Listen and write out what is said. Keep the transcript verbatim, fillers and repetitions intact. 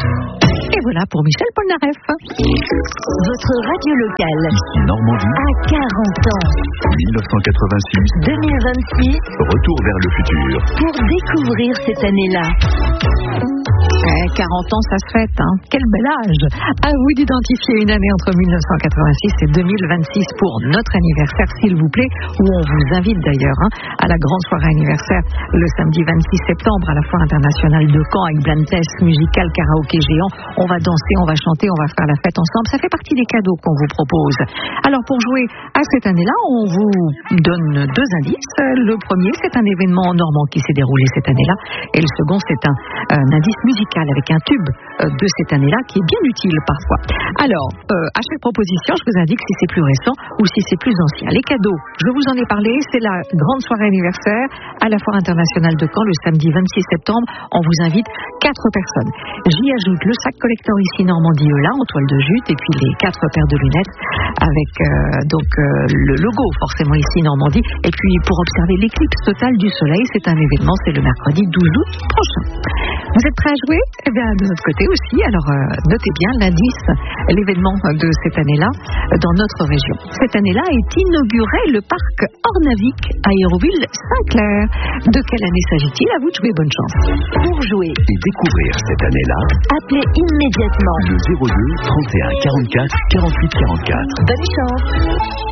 Et voilà pour Michel Polnareff. Votre radio locale. Ici Normandie. À quarante ans. mille neuf cent quatre-vingt-six. deux mille vingt-six. Retour vers le futur. Pour découvrir cette année-là. Eh, quarante ans, ça se fête, hein. Quel bel âge. À vous d'identifier une année entre mille neuf cent quatre-vingt-six et deux mille vingt-six pour notre anniversaire, s'il vous plaît, où on vous invite d'ailleurs hein, à la grande soirée anniversaire le samedi vingt-six septembre à la Foire internationale de Caen avec blind test musical, karaoké géant. On va danser, on va chanter, on va faire la fête ensemble. Ça fait partie des cadeaux qu'on vous propose. Alors pour jouer à cette année-là, on vous donne deux indices. Le premier, c'est un événement normand qui s'est déroulé cette année-là, et le second, c'est un, un indice musical avec un tube de cette année-là qui est bien utile parfois. Alors, euh, à chaque proposition, je vous indique si c'est plus récent ou si c'est plus ancien. Les cadeaux, je vous en ai parlé, c'est la grande soirée anniversaire à la Foire internationale de Caen le samedi vingt-six septembre. On vous invite quatre personnes. J'y ajoute le sac collector ici Normandie Eula en toile de jute et puis les quatre paires de lunettes avec euh, donc euh, le logo forcément ici Normandie. Et puis pour observer l'éclipse totale du soleil, c'est un événement, c'est le mercredi douze août prochain. Vous êtes prêts à jouer? Eh bien, de notre côté aussi. Alors, euh, notez bien l'indice, l'événement de cette année-là dans notre région. Cette année-là est inauguré le parc Ornavic à Hérouville-Saint-Clair. De quelle année s'agit-il? À vous de jouer, bonne chance. Pour jouer et découvrir cette année-là, appelez immédiatement le zéro deux trente et un quarante-quatre quarante-huit quarante-quatre. Bonne chance.